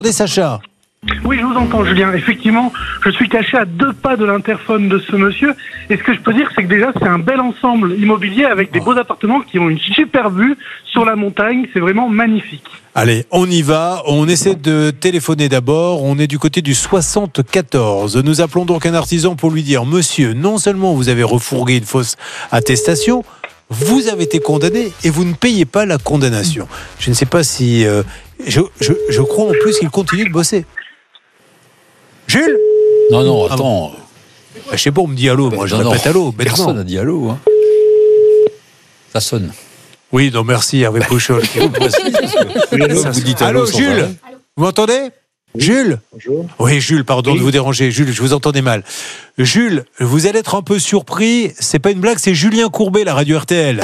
Sacha. Oui, je vous entends, Julien. Effectivement, je suis caché à 2 pas de l'interphone de ce monsieur. Et ce que je peux dire, c'est que déjà, c'est un bel ensemble immobilier avec des beaux appartements qui ont une super vue sur la montagne. C'est vraiment magnifique. Allez, on y va. On essaie de téléphoner d'abord. On est du côté du 74. Nous appelons donc un artisan pour lui dire: monsieur, non seulement vous avez refourgué une fausse attestation, vous avez été condamné et vous ne payez pas la condamnation. Je ne sais pas si... Je crois en plus qu'il continue de bosser. Jules ? Non, attends. Je sais pas, on me dit allô, moi je répète allô. Personne n'a dit allô. Hein. Ça sonne. Oui, non, merci Hervé Pouchol. Vous dites allô, Jules, vous m'entendez ? Jules ? Bonjour. Oui, Jules, pardon de vous déranger. Jules, je vous entendais mal. Jules, vous allez être un peu surpris. C'est pas une blague, c'est Julien Courbet, la radio RTL.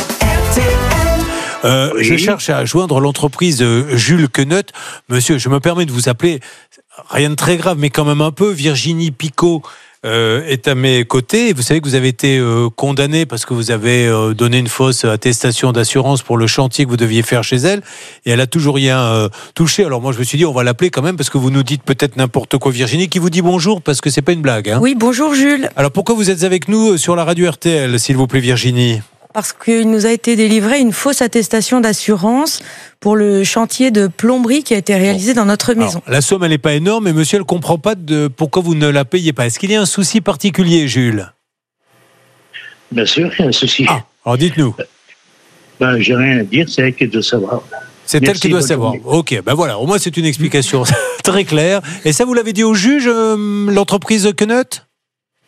Je cherche à joindre l'entreprise Jules Queneut. Monsieur, je me permets de vous appeler, rien de très grave, mais quand même un peu. Virginie Picot est à mes côtés. Vous savez que vous avez été condamné parce que vous avez donné une fausse attestation d'assurance pour le chantier que vous deviez faire chez elle. Et elle a toujours rien touché. Alors moi, je me suis dit, on va l'appeler quand même parce que vous nous dites peut-être n'importe quoi. Virginie qui vous dit bonjour parce que c'est pas une blague. Hein. Oui, bonjour Jules. Alors pourquoi vous êtes avec nous sur la radio RTL, s'il vous plaît, Virginie ? Parce qu'il nous a été délivré une fausse attestation d'assurance pour le chantier de plomberie qui a été réalisé dans notre maison. Alors, la somme, elle n'est pas énorme, mais monsieur, elle ne comprend pas pourquoi vous ne la payez pas. Est-ce qu'il y a un souci particulier, Jules ? Bien sûr, il y a un souci. Alors dites-nous. J'ai rien à dire, c'est elle qui doit savoir. C'est elle qui doit savoir. Ok, voilà, au moins c'est une explication très claire. Et ça, vous l'avez dit au juge, l'entreprise Queneut ? Allô ?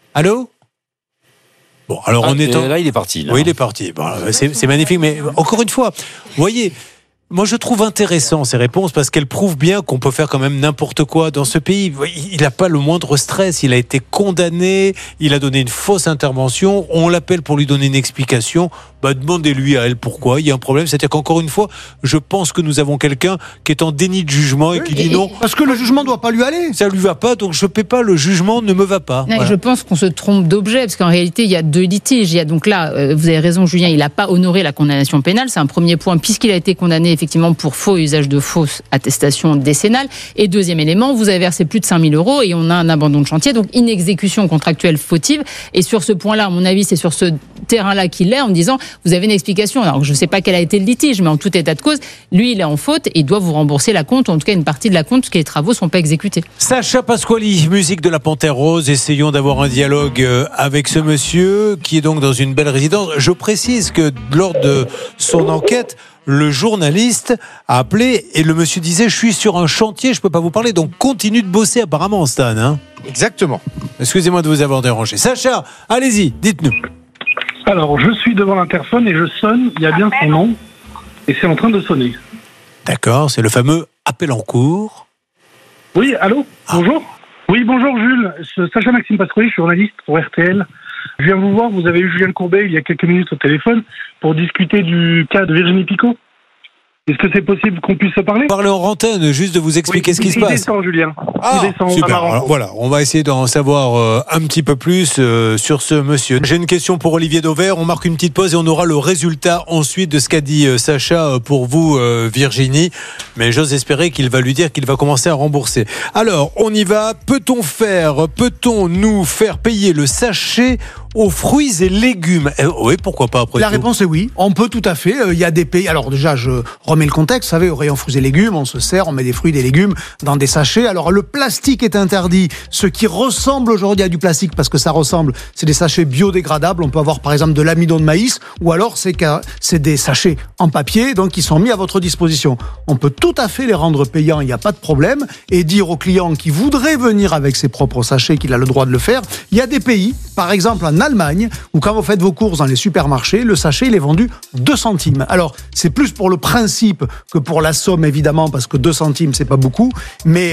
Bon, alors là, il est parti. Là. Oui, il est parti. Bon, c'est magnifique, mais encore une fois, vous voyez, moi je trouve intéressant ces réponses parce qu'elles prouvent bien qu'on peut faire quand même n'importe quoi dans ce pays. Il n'a pas le moindre stress, il a été condamné, il a donné une fausse intervention, on l'appelle pour lui donner une explication. Demandez-lui à elle pourquoi, il y a un problème. C'est-à-dire qu'encore une fois, je pense que nous avons quelqu'un qui est en déni de jugement et qui dit non. Parce que le jugement ne doit pas lui aller. Ça ne lui va pas, donc je ne paie pas, le jugement ne me va pas. Non, voilà. Je pense qu'on se trompe d'objet, parce qu'en réalité, il y a 2 litiges. Il y a donc là, vous avez raison Julien, il n'a pas honoré la condamnation pénale, c'est un premier point, puisqu'il a été condamné effectivement pour faux usage de fausses attestations décennales. Et deuxième élément, vous avez versé plus de 5 000 € et on a un abandon de chantier, donc inexécution contractuelle fautive. Et sur ce point-là, à mon avis, c'est sur ce terrain-là qu'il est, en me disant, vous avez une explication. Alors, je ne sais pas quel a été le litige, mais en tout état de cause, lui, il est en faute et il doit vous rembourser la compte, ou en tout cas une partie de la compte, puisque les travaux ne sont pas exécutés. Sacha Pasquali, musique de la Panthère Rose. Essayons d'avoir un dialogue avec ce monsieur qui est donc dans une belle résidence. Je précise que lors de son enquête, le journaliste a appelé et le monsieur disait: je suis sur un chantier, je ne peux pas vous parler. Donc continue de bosser apparemment, Stan. Hein. Exactement. Excusez-moi de vous avoir dérangé. Sacha, allez-y, dites-nous. Alors, je suis devant l'interphone et je sonne, il y a bien son nom, et c'est en train de sonner. D'accord, c'est le fameux appel en cours. Oui, allô ? Bonjour ? Oui, bonjour Jules, Sacha Maxime Pasquali, je suis journaliste pour RTL. Je viens vous voir, vous avez eu Julien Courbet il y a quelques minutes au téléphone pour discuter du cas de Virginie Picot. Est-ce que c'est possible qu'on puisse se parler ? Parler en antenne, juste de vous expliquer ce qui se passe. Il descend, Julien. Il descend, super. Alors, voilà, on va essayer d'en savoir un petit peu plus sur ce monsieur. J'ai une question pour Olivier Dauvert. On marque une petite pause et on aura le résultat ensuite de ce qu'a dit Sacha pour vous, Virginie. Mais j'ose espérer qu'il va lui dire qu'il va commencer à rembourser. Alors, on y va. Peut-on nous faire payer le sachet aux fruits et légumes ? Oui, pourquoi pas après La tout. réponse est oui. On peut tout à fait. Il y a des pays. Alors déjà, je remets le contexte. Vous savez, au rayon fruits et légumes, on se sert, on met des fruits et des légumes dans des sachets. Alors le plastique est interdit. Ce qui ressemble aujourd'hui à du plastique, parce que ça ressemble, c'est des sachets biodégradables. On peut avoir par exemple de l'amidon de maïs, ou alors c'est des sachets en papier, donc qui sont mis à votre disposition. On peut tout à fait les rendre payants, il n'y a pas de problème, et dire au client qui voudrait venir avec ses propres sachets qu'il a le droit de le faire. Il y a des pays, par exemple en Allemagne, où quand vous faites vos courses dans les supermarchés, le sachet il est vendu 2 centimes. Alors c'est plus pour le principe que pour la somme évidemment, parce que 2 centimes c'est pas beaucoup, mais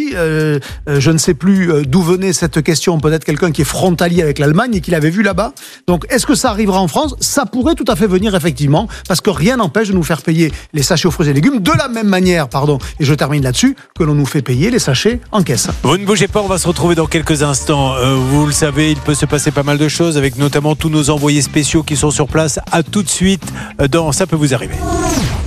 je ne sais plus d'où venait cette question, peut-être quelqu'un qui est frontalier avec l'Allemagne et qui l'avait vu là-bas. Donc est-ce que ça arrivera en France ? Ça pourrait tout à fait venir effectivement, parce que rien n'empêche de nous faire payer les sachets aux fruits et légumes de la même manière, et je termine là-dessus, que l'on nous fait payer les sachets en caisse. Vous ne bougez pas, on va se retrouver dans quelques instants. Vous le savez, il peut se passer pas mal de choses avec notamment tous nos envoyés spéciaux qui sont sur place. À tout de suite dans Ça peut vous arriver.